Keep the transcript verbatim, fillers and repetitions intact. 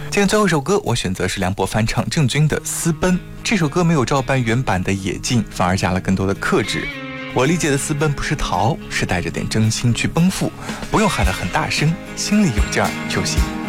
今天最后一首歌我选择是梁博翻唱郑钧的《私奔》。这首歌没有照搬原版的野劲，反而加了更多的克制。我理解的私奔不是逃，是带着点真心去奔赴，不用喊得很大声，心里有劲儿就行。